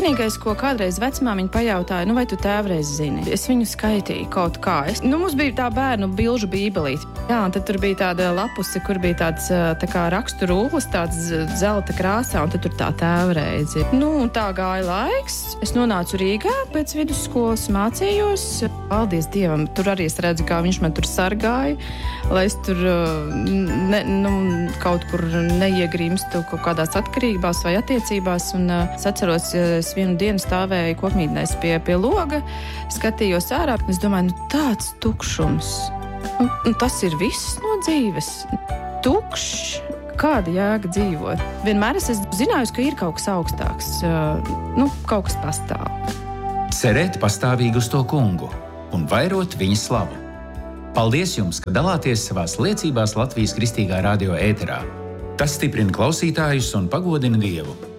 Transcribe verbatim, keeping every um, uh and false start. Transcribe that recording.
Vienīgais, ko kādreiz vecmāmiņa pajautāja, nu vai tu tēvreiz zini? Es viņu skaitīju kaut kā. Es, nu, mums bija tā bērnu bilžu bībelīte. Jā, un tad tur bija tāda lapuse, kur bija tāds tā kā rakstu rūlis, tāds zelta krāsā, un tad tur tā tēvreizi. Nu, un tā gāja laiks. Es nonācu Rīgā pēc vidusskolas, mācījos. Paldies Dievam, tur arī es redzu, kā viņš man tur sargāja, lai es tur ne, nu, kaut kur neiegrimstu kaut kādās atkarībās vai attiecībās. Un es atceros, es vienu dienu stāvēju kokmītnēs pie, pie loga, skatījos ārā, un es domāju, nu tāds tukšums. Un, un tas ir viss no dzīves. Tukšs. Kāda jēga dzīvot? Vienmēr es esmu zinājusi, ka ir kaut kas augstāks. Nu, kaut kas pastāv. Cerēt pastāvīgi uz to kungu un vairot viņa slavu. Paldies jums, ka dalāties savās liecībās Latvijas Kristīgā radio ēterā. Tas stiprina klausītājus un pagodina Dievu.